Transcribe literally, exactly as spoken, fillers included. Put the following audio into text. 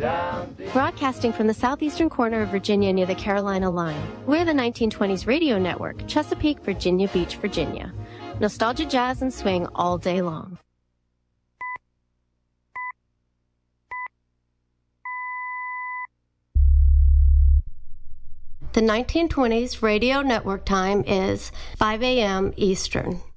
Broadcasting from the southeastern corner of Virginia near the Carolina line, we're the nineteen twenties radio network, Chesapeake, Virginia Beach, Virginia. Nostalgia, jazz, and swing all day long. The nineteen twenties radio network time is five a m Eastern.